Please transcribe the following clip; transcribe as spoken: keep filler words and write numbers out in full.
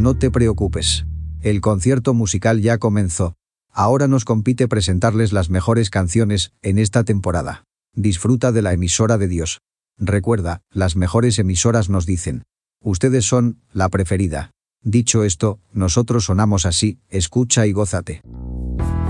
no te preocupes. El concierto musical ya comenzó. Ahora nos compete presentarles las mejores canciones en esta temporada. Disfruta de la emisora de Dios. Recuerda, las mejores emisoras nos dicen: ustedes son la preferida. Dicho esto, nosotros sonamos así, escucha y gózate.